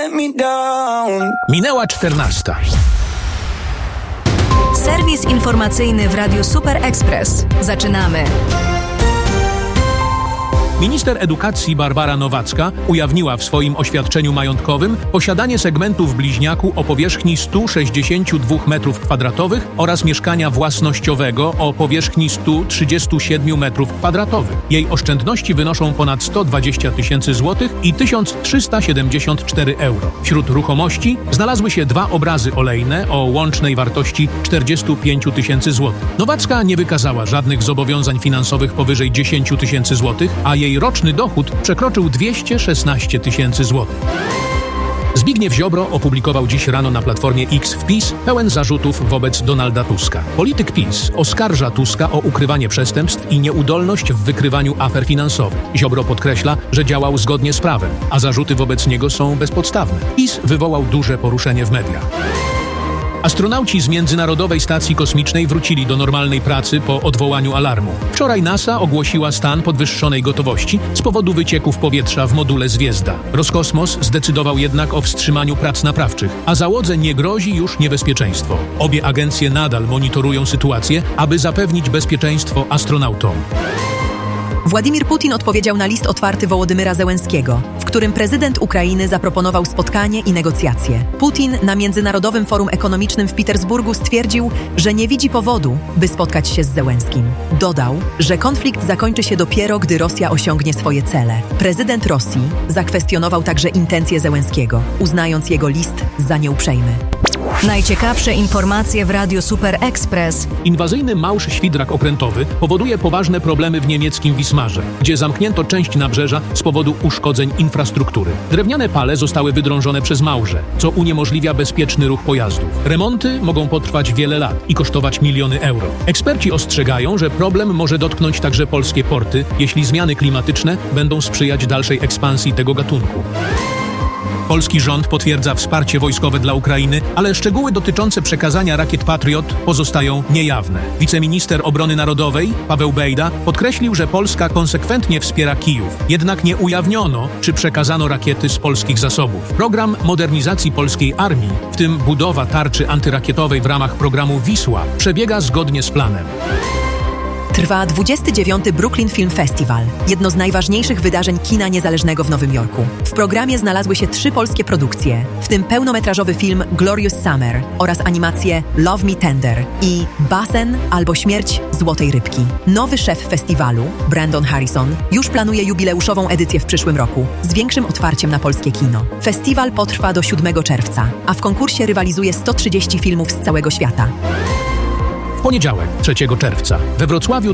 let me down. Minęła 14. Serwis informacyjny w Radiu Super Express. Zaczynamy. Minister edukacji Barbara Nowacka ujawniła w swoim oświadczeniu majątkowym posiadanie segmentu w Bliźniaku o powierzchni 162 m2 oraz mieszkania własnościowego o powierzchni 137 m2. Jej oszczędności wynoszą ponad 120 000 zł i 1374 euro. Wśród ruchomości znalazły się 2 obrazy olejne o łącznej wartości 45 000 zł. Nowacka nie wykazała żadnych zobowiązań finansowych powyżej 10 000 zł, a jej roczny dochód przekroczył 216 000 zł. Zbigniew Ziobro opublikował dziś rano na Platformie X wpis pełen zarzutów wobec Donalda Tuska. Polityk PiS oskarża Tuska o ukrywanie przestępstw i nieudolność w wykrywaniu afer finansowych. Ziobro podkreśla, że działał zgodnie z prawem, a zarzuty wobec niego są bezpodstawne. PiS wywołał duże poruszenie w mediach. Astronauci z Międzynarodowej Stacji Kosmicznej wrócili do normalnej pracy po odwołaniu alarmu. Wczoraj NASA ogłosiła stan podwyższonej gotowości z powodu wycieków powietrza w module Zwiezda. Roskosmos zdecydował jednak o wstrzymaniu prac naprawczych, a załodze nie grozi już niebezpieczeństwo. Obie agencje nadal monitorują sytuację, aby zapewnić bezpieczeństwo astronautom. Władimir Putin odpowiedział na list otwarty Wołodymyra Zełenskiego, w którym prezydent Ukrainy zaproponował spotkanie i negocjacje. Putin na Międzynarodowym Forum Ekonomicznym w Petersburgu stwierdził, że nie widzi powodu, by spotkać się z Zełenskim. Dodał, że konflikt zakończy się dopiero, gdy Rosja osiągnie swoje cele. Prezydent Rosji zakwestionował także intencje Zełenskiego, uznając jego list za nieuprzejmy. Najciekawsze informacje w Radiu Super Express. Inwazyjny małż świdrak okrętowy powoduje poważne problemy w niemieckim Wismarze, gdzie zamknięto część nabrzeża z powodu uszkodzeń infrastruktury. Drewniane pale zostały wydrążone przez małże, co uniemożliwia bezpieczny ruch pojazdów. Remonty mogą potrwać wiele lat i kosztować miliony euro. Eksperci ostrzegają, że problem może dotknąć także polskie porty, jeśli zmiany klimatyczne będą sprzyjać dalszej ekspansji tego gatunku. Polski rząd potwierdza wsparcie wojskowe dla Ukrainy, ale szczegóły dotyczące przekazania rakiet Patriot pozostają niejawne. Wiceminister Obrony Narodowej Paweł Bejda podkreślił, że Polska konsekwentnie wspiera Kijów. Jednak nie ujawniono, czy przekazano rakiety z polskich zasobów. Program modernizacji polskiej armii, w tym budowa tarczy antyrakietowej w ramach programu Wisła, przebiega zgodnie z planem. Trwa 29. Brooklyn Film Festival, jedno z najważniejszych wydarzeń kina niezależnego w Nowym Jorku. W programie znalazły się 3 polskie produkcje, w tym pełnometrażowy film Glorious Summer oraz animacje Love Me Tender i Basen albo Śmierć Złotej Rybki. Nowy szef festiwalu, Brandon Harrison, już planuje jubileuszową edycję w przyszłym roku z większym otwarciem na polskie kino. Festiwal potrwa do 7 czerwca, a w konkursie rywalizuje 130 filmów z całego świata. W poniedziałek, 3 czerwca, we Wrocławiu